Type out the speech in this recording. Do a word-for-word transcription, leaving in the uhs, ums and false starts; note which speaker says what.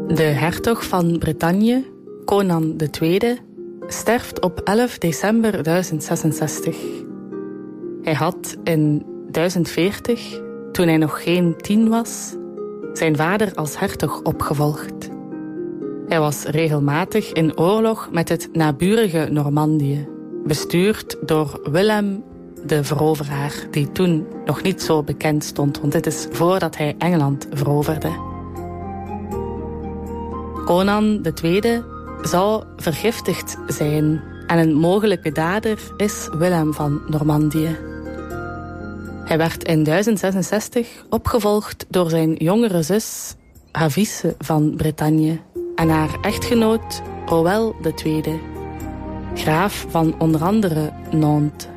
Speaker 1: De hertog van Bretagne, Conan de Tweede, sterft op elf december duizend zesenzestig. Hij had in duizend veertig, toen hij nog geen tien was, zijn vader als hertog opgevolgd. Hij was regelmatig in oorlog met het naburige Normandië, bestuurd door Willem de Veroveraar, die toen nog niet zo bekend stond, want dit is voordat hij Engeland veroverde. Conan de Tweede zou vergiftigd zijn en een mogelijke dader is Willem van Normandië. Hij werd in duizend zesenzestig opgevolgd door zijn jongere zus Havise van Bretagne en haar echtgenoot Roel de Tweede, graaf van onder andere Nantes.